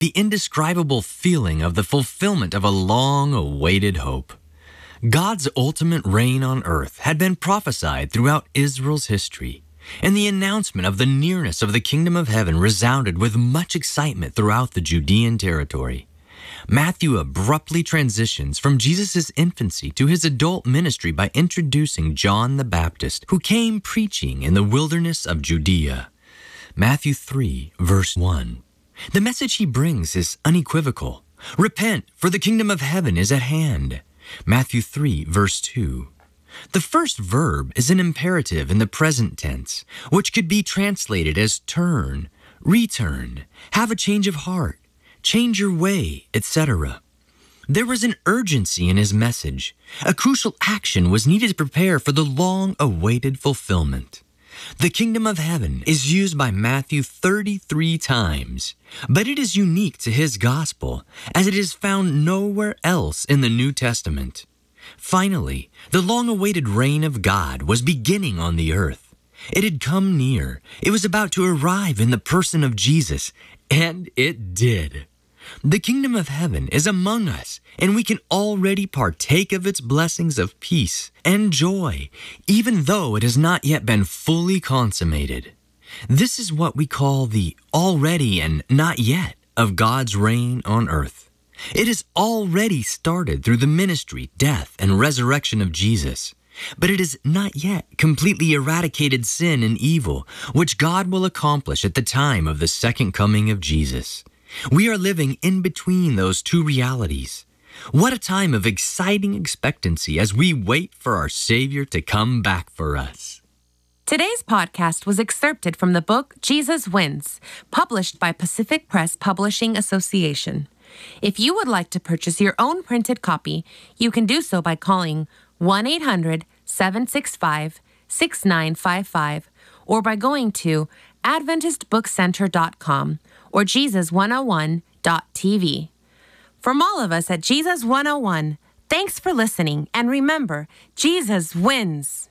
the indescribable feeling of the fulfillment of a long-awaited hope. God's ultimate reign on earth had been prophesied throughout Israel's history, and the announcement of the nearness of the kingdom of heaven resounded with much excitement throughout the Judean territory. Matthew abruptly transitions from Jesus' infancy to his adult ministry by introducing John the Baptist, who came preaching in the wilderness of Judea. Matthew 3, verse 1. The message he brings is unequivocal. Repent, for the kingdom of heaven is at hand. Matthew 3, verse 2. The first verb is an imperative in the present tense, which could be translated as turn, return, have a change of heart, change your way, etc. There was an urgency in his message. A crucial action was needed to prepare for the long-awaited fulfillment. The kingdom of heaven is used by Matthew 33 times, but it is unique to his gospel as it is found nowhere else in the New Testament. Finally, the long-awaited reign of God was beginning on the earth. It had come near. It was about to arrive in the person of Jesus, and it did. The kingdom of heaven is among us, and we can already partake of its blessings of peace and joy, even though it has not yet been fully consummated. This is what we call the already and not yet of God's reign on earth. It has already started through the ministry, death, and resurrection of Jesus, but it has not yet completely eradicated sin and evil, which God will accomplish at the time of the second coming of Jesus. We are living in between those two realities. What a time of exciting expectancy as we wait for our Savior to come back for us. Today's podcast was excerpted from the book Jesus Wins, published by Pacific Press Publishing Association. If you would like to purchase your own printed copy, you can do so by calling 1-800-765-6955 or by going to AdventistBookCenter.com or Jesus101.tv. From all of us at Jesus 101, thanks for listening, and remember, Jesus wins.